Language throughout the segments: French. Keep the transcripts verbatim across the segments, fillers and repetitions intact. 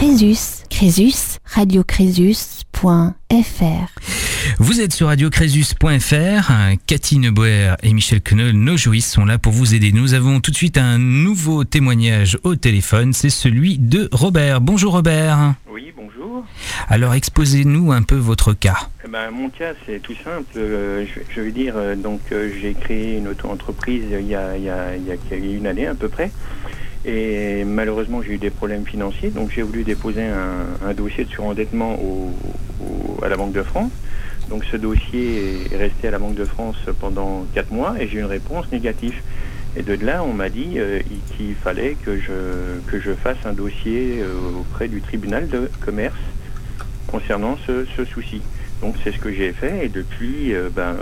Crésus, Crésus, radio crésus point f r. Vous êtes sur radio crésus point f r. Cathy Neuboer et Michel Quenol, nos juristes, sont là pour vous aider. Nous avons tout de suite un nouveau témoignage au téléphone. C'est celui de Robert. Bonjour Robert. Oui, bonjour. Alors exposez-nous un peu votre cas. Eh ben, mon cas, c'est tout simple. Euh, je, je veux dire, euh, donc euh, j'ai créé une auto-entreprise il y a, il y a, il y a une année à peu près. Et malheureusement, j'ai eu des problèmes financiers. Donc j'ai voulu déposer un, un dossier de surendettement au, au, à la Banque de France. Donc ce dossier est resté à la Banque de France pendant quatre mois et j'ai eu une réponse négative. Et de là, on m'a dit euh, qu'il fallait que je, que je fasse un dossier euh, auprès du tribunal de commerce concernant ce, ce souci. Donc c'est ce que j'ai fait et depuis, euh, ben,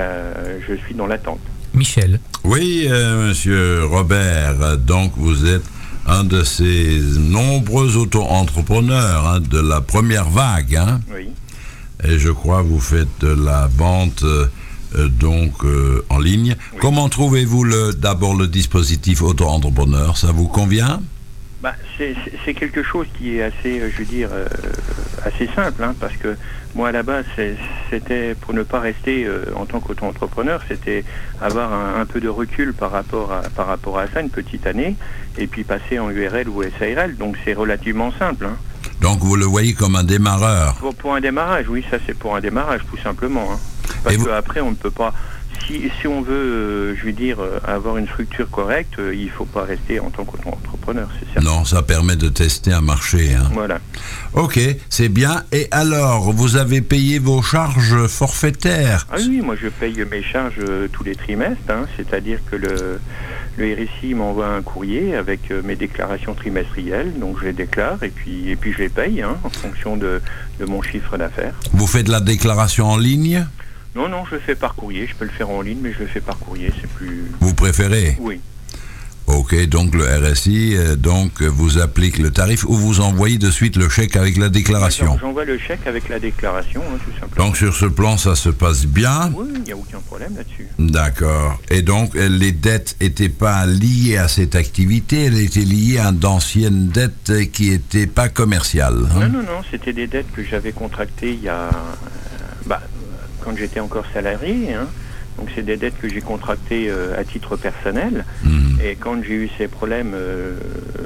je suis dans l'attente. Michel. Oui, euh, monsieur Robert, donc vous êtes un de ces nombreux auto-entrepreneurs hein, de la première vague. Hein, oui. Et je crois que vous faites de la vente euh, donc euh, en ligne. Oui. Comment trouvez-vous le, d'abord le dispositif auto-entrepreneur? Ça vous convient? Bah, c'est, c'est quelque chose qui est assez, je veux dire, euh, assez simple, hein, parce que moi, à la base, c'est, c'était pour ne pas rester euh, en tant qu'auto-entrepreneur, c'était avoir un, un peu de recul par rapport, à, par rapport à ça, une petite année, et puis passer en U R L ou S A R L, donc c'est relativement simple. Hein. Donc vous le voyez comme un démarreur? Pour, pour un démarrage, oui, ça c'est pour un démarrage, tout simplement. Hein. Parce vous... qu'après, on ne peut pas... Si, si on veut, euh, je veux dire, euh, avoir une structure correcte, euh, il ne faut pas rester en tant qu'auto-entrepreneur, c'est certain. Non, ça permet de tester un marché. Hein. Voilà. Ok, c'est bien. Et alors, vous avez payé vos charges forfaitaires? Ah oui, moi je paye mes charges euh, tous les trimestres, hein, c'est-à-dire que le, le R S I m'envoie un courrier avec euh, mes déclarations trimestrielles, donc je les déclare et puis, et puis je les paye hein, en fonction de, de mon chiffre d'affaires. Vous faites la déclaration en ligne? Non, non, je le fais par courrier. Je peux le faire en ligne, mais je le fais par courrier. C'est plus... Vous préférez? Oui. Ok, donc le R S I euh, donc, vous applique le tarif ou vous envoyez de suite le chèque avec la déclaration? J'envoie le chèque avec la déclaration, hein, tout simplement. Donc sur ce plan, ça se passe bien? Oui, il n'y a aucun problème là-dessus. D'accord. Et donc, les dettes n'étaient pas liées à cette activité, elles étaient liées à d'anciennes dettes qui n'étaient pas commerciales. Hein? Non, non, non, c'était des dettes que j'avais contractées il y a... Euh, bah, quand j'étais encore salarié, hein. Donc c'est des dettes que j'ai contractées euh, à titre personnel. Mmh. Et quand j'ai eu ces problèmes euh,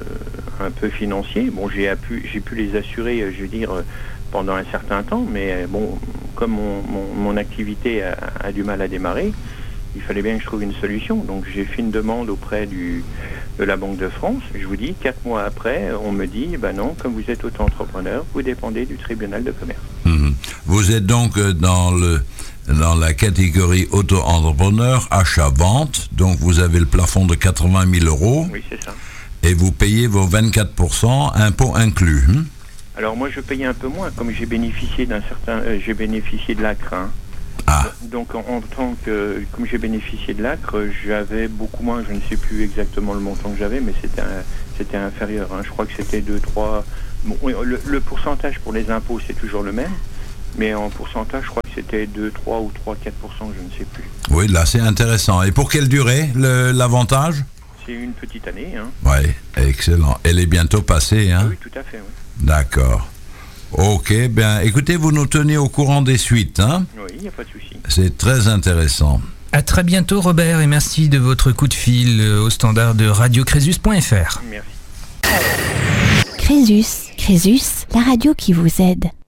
un peu financiers, bon, j'ai pu, j'ai pu les assurer, je veux dire, pendant un certain temps. Mais bon, comme mon, mon, mon activité a, a du mal à démarrer, il fallait bien que je trouve une solution. Donc j'ai fait une demande auprès du, de la Banque de France. Je vous dis, quatre mois après, on me dit, ben non, comme vous êtes auto-entrepreneur, vous dépendez du tribunal de commerce. Mmh. Vous êtes donc dans le dans la catégorie auto-entrepreneur, achat-vente, donc vous avez le plafond de quatre-vingt mille euros. Oui, c'est ça. Et vous payez vos vingt-quatre pour cent, impôts inclus. Hein? Alors moi, je payais un peu moins, comme j'ai bénéficié d'un certain, euh, j'ai bénéficié de l'A C R. Hein. Ah. Donc en, en tant que, comme j'ai bénéficié de l'A C R, j'avais beaucoup moins, je ne sais plus exactement le montant que j'avais, mais c'était, un, c'était inférieur. Hein. Je crois que c'était deux, trois... Bon, le, le pourcentage pour les impôts, c'est toujours le même. Mais en pourcentage, je crois que c'était deux, trois ou trois, quatre pour cent, je ne sais plus. Oui, là, c'est intéressant. Et pour quelle durée, le, l'avantage? C'est une petite année. Hein. Oui, excellent. Elle est bientôt passée, hein? Oui, tout à fait, oui. D'accord. Ok, bien, écoutez, vous nous tenez au courant des suites, hein? Oui, il n'y a pas de souci. C'est très intéressant. À très bientôt, Robert, et merci de votre coup de fil au standard de radio crésus point f r. Merci. Crésus, Crésus, la radio qui vous aide.